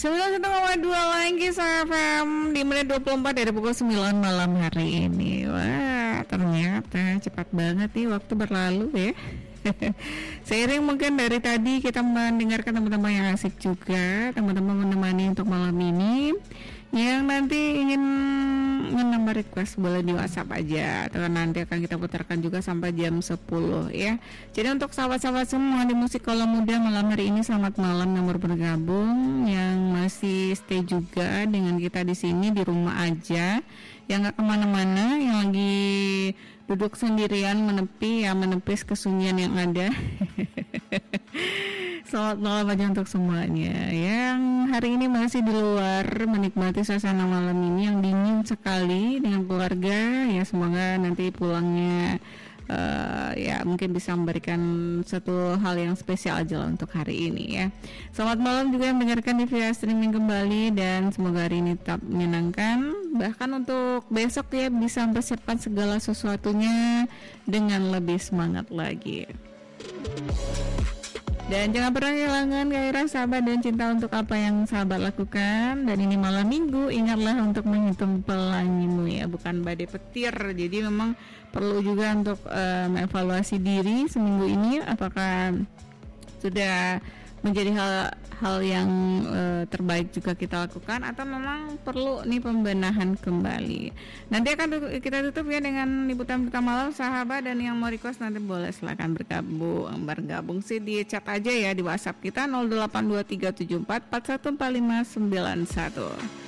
91,2 lagi FM di menit 24 dari pukul 9 malam hari ini. Wah, ternyata cepat banget nih waktu berlalu ya. Seiring mungkin dari tadi kita mendengarkan teman-teman yang asik juga, teman-teman menemani untuk malam ini. Yang nanti ingin menambah request boleh di WhatsApp aja, atau nanti akan kita putarkan juga sampai jam 10 ya. Jadi untuk sahabat-sahabat semua di Musik Kalau Muda malam hari ini, selamat malam yang baru bergabung, yang masih stay juga dengan kita di sini di rumah aja, yang nggak kemana-mana, yang lagi duduk sendirian menepis kesunyian yang ada. Selamat malam aja untuk semuanya yang hari ini masih di luar menikmati suasana malam ini yang dingin sekali dengan keluarga. Ya semoga nanti pulangnya ya mungkin bisa memberikan satu hal yang spesial aja lah untuk hari ini ya. Selamat malam juga yang mendengarkan di via streaming kembali, dan semoga hari ini tetap menyenangkan. Bahkan untuk besok ya bisa mempersiapkan segala sesuatunya dengan lebih semangat lagi. Dan jangan pernah kehilangan gairah, sabar, dan cinta untuk apa yang sahabat lakukan. Dan ini malam minggu, ingatlah untuk menghitung pelangimu ya, bukan badai petir. Jadi memang perlu juga untuk mengevaluasi diri seminggu ini, apakah sudah menjadi hal yang terbaik juga kita lakukan, atau memang perlu nih pembenahan kembali. Nanti akan kita tutup ya dengan liputan pertama malam sahabat, dan yang mau request nanti boleh silakan bergabung sih di chat aja ya di WhatsApp kita 082374414591.